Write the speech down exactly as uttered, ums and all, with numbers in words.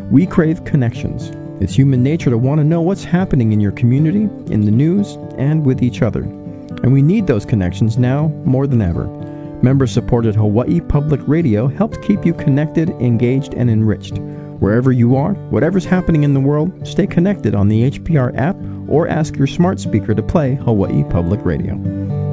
We crave connections. It's human nature to want to know what's happening in your community, in the news, and with each other. And we need those connections now more than ever. Member-supported Hawaii Public Radio helps keep you connected, engaged, and enriched. Wherever you are, whatever's happening in the world, stay connected on the H P R app or ask your smart speaker to play Hawaii Public Radio.